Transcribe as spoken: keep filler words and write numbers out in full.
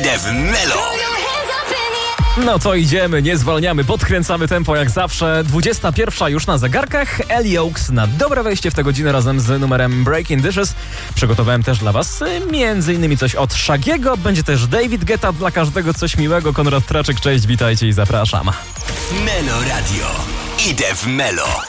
Idę w Melo. No to idziemy, nie zwalniamy, podkręcamy tempo jak zawsze. dwudziesta pierwsza już na zegarkach. Ellie Oaks na dobre wejście w tę godzinę razem z numerem Breaking Dishes. Przygotowałem też dla was między innymi coś od Shaggy'ego. Będzie też David Guetta, dla każdego coś miłego. Konrad Traczyk, cześć, witajcie i zapraszam. Melo Radio. Idę w Melo.